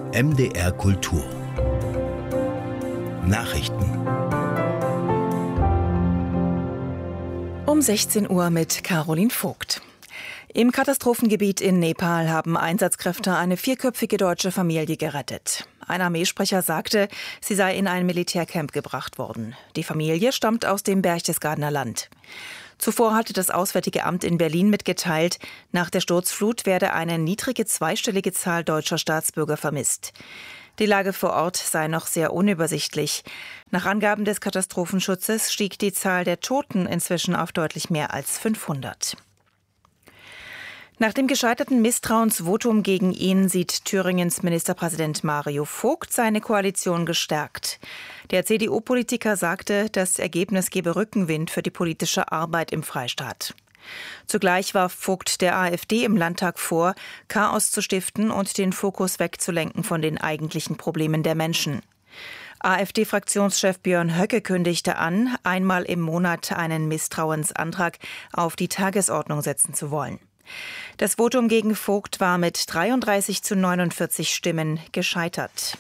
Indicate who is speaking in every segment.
Speaker 1: MDR Kultur Nachrichten
Speaker 2: Um 16 Uhr mit Caroline Vogt. Im Katastrophengebiet in Nepal haben Einsatzkräfte eine 4-köpfige deutsche Familie gerettet. Ein Armeesprecher sagte, sie sei in ein Militärcamp gebracht worden. Die Familie stammt aus dem Berchtesgadener Land. Zuvor hatte das Auswärtige Amt in Berlin mitgeteilt, nach der Sturzflut werde eine niedrige zweistellige Zahl deutscher Staatsbürger vermisst. Die Lage vor Ort sei noch sehr unübersichtlich. Nach Angaben des Katastrophenschutzes stieg die Zahl der Toten inzwischen auf deutlich mehr als 500. Nach dem gescheiterten Misstrauensvotum gegen ihn sieht Thüringens Ministerpräsident Mario Vogt seine Koalition gestärkt. Der CDU-Politiker sagte, das Ergebnis gebe Rückenwind für die politische Arbeit im Freistaat. Zugleich warf Vogt der AfD im Landtag vor, Chaos zu stiften und den Fokus wegzulenken von den eigentlichen Problemen der Menschen. AfD-Fraktionschef Björn Höcke kündigte an, einmal im Monat einen Misstrauensantrag auf die Tagesordnung setzen zu wollen. Das Votum gegen Vogt war mit 33:49 Stimmen gescheitert.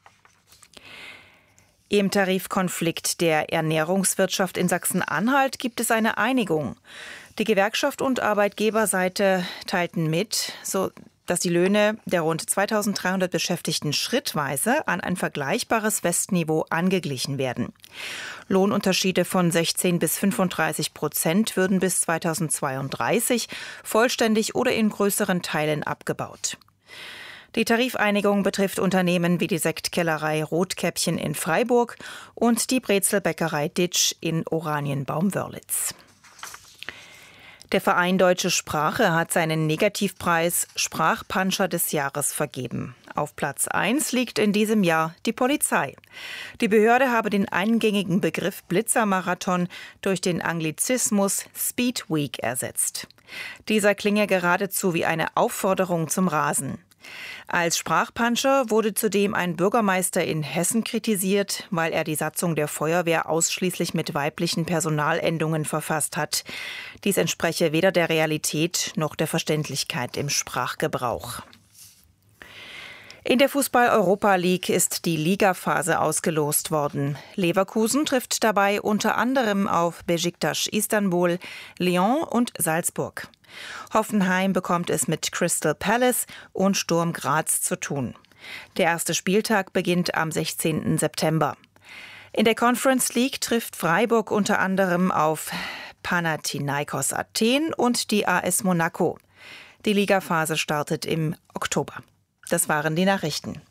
Speaker 2: Im Tarifkonflikt der Ernährungswirtschaft in Sachsen-Anhalt gibt es eine Einigung. Die Gewerkschaft und Arbeitgeberseite teilten mit, dass die Löhne der rund 2.300 Beschäftigten schrittweise an ein vergleichbares Westniveau angeglichen werden. Lohnunterschiede von 16 bis 35% würden bis 2032 vollständig oder in größeren Teilen abgebaut. Die Tarifeinigung betrifft Unternehmen wie die Sektkellerei Rotkäppchen in Freiburg und die Brezelbäckerei Ditsch in Oranienbaum-Wörlitz. Der Verein Deutsche Sprache hat seinen Negativpreis Sprachpanscher des Jahres vergeben. Auf Platz 1 liegt in diesem Jahr die Polizei. Die Behörde habe den eingängigen Begriff Blitzermarathon durch den Anglizismus Speed Week ersetzt. Dieser klinge geradezu wie eine Aufforderung zum Rasen. Als Sprachpanscher wurde zudem ein Bürgermeister in Hessen kritisiert, weil er die Satzung der Feuerwehr ausschließlich mit weiblichen Personalendungen verfasst hat. Dies entspreche weder der Realität noch der Verständlichkeit im Sprachgebrauch. In der Fußball-Europa League ist die Ligaphase ausgelost worden. Leverkusen trifft dabei unter anderem auf Beşiktaş Istanbul, Lyon und Salzburg. Hoffenheim bekommt es mit Crystal Palace und Sturm Graz zu tun. Der erste Spieltag beginnt am 16. September. In der Conference League trifft Freiburg unter anderem auf Panathinaikos Athen und die AS Monaco. Die Ligaphase startet im Oktober. Das waren die Nachrichten.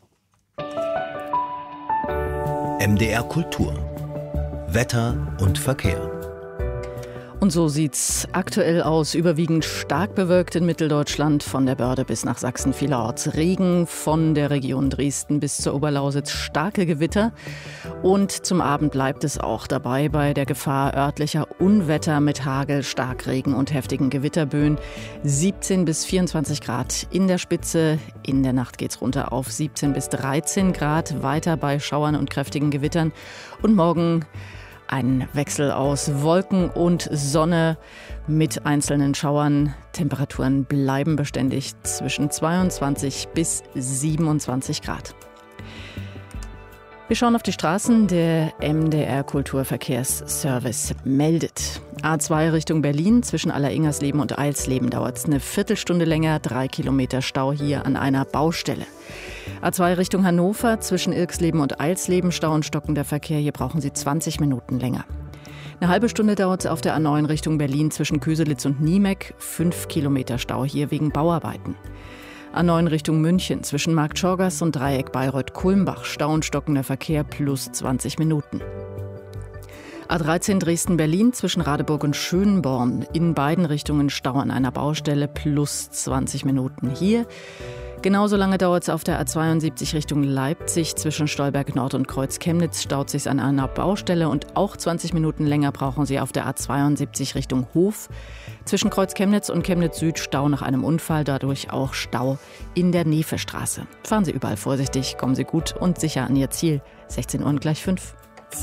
Speaker 1: MDR Kultur Wetter und Verkehr.
Speaker 3: Und so sieht's aktuell aus. Überwiegend stark bewölkt in Mitteldeutschland, von der Börde bis nach Sachsen vielerorts Regen, von der Region Dresden bis zur Oberlausitz starke Gewitter. Und zum Abend bleibt es auch dabei bei der Gefahr örtlicher Unwetter mit Hagel, Starkregen und heftigen Gewitterböen. 17 bis 24 Grad in der Spitze. In der Nacht geht's runter auf 17 bis 13 Grad, weiter bei Schauern und kräftigen Gewittern. Und morgen ein Wechsel aus Wolken und Sonne mit einzelnen Schauern. Temperaturen bleiben beständig zwischen 22 bis 27 Grad. Wir schauen auf die Straßen. Der MDR Kulturverkehrsservice meldet. A2 Richtung Berlin zwischen Allereingersleben und Eilsleben dauert es eine Viertelstunde länger. 3 Kilometer Stau hier an einer Baustelle. A2 Richtung Hannover zwischen Irksleben und Eilsleben, Stau und stockender Verkehr. Hier brauchen Sie 20 Minuten länger. Eine halbe Stunde dauert es auf der A9 Richtung Berlin zwischen Köselitz und Niemek. 5 Kilometer Stau hier wegen Bauarbeiten. A9 Richtung München zwischen Markt Schorgas und Dreieck Bayreuth-Kulmbach. Stau und stockender Verkehr plus 20 Minuten. A13 Dresden-Berlin zwischen Radeburg und Schönborn. In beiden Richtungen Stau an einer Baustelle plus 20 Minuten hier. Genauso lange dauert es auf der A72 Richtung Leipzig. Zwischen Stolberg Nord und Kreuz Chemnitz staut sich an einer Baustelle. Und auch 20 Minuten länger brauchen Sie auf der A72 Richtung Hof. Zwischen Kreuz Chemnitz und Chemnitz Süd Stau nach einem Unfall. Dadurch auch Stau in der Nefestraße. Fahren Sie überall vorsichtig, kommen Sie gut und sicher an Ihr Ziel. 16 Uhr und gleich 5.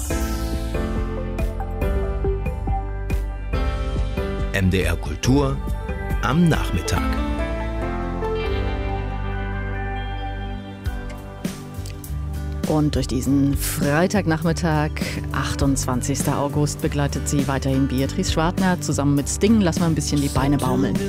Speaker 1: MDR Kultur am Nachmittag.
Speaker 3: Und durch diesen Freitagnachmittag, 28. August, begleitet sie weiterhin Beatrice Schwartner. Zusammen mit Sting lassen wir ein bisschen die Beine baumeln.